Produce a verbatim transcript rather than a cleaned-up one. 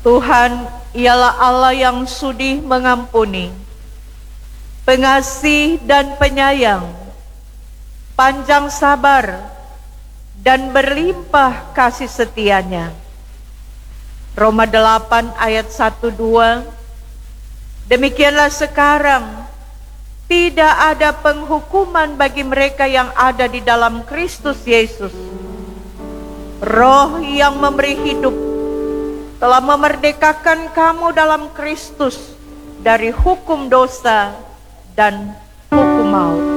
Tuhan ialah Allah yang sudi mengampuni, pengasih dan penyayang, panjang sabar, dan berlimpah kasih setianya. Roma delapan ayat satu dua. Demikianlah sekarang tidak ada penghukuman bagi mereka yang ada di dalam Kristus Yesus. Roh yang memberi hidup telah memerdekakan kamu dalam Kristus dari hukum dosa dan hukum maut.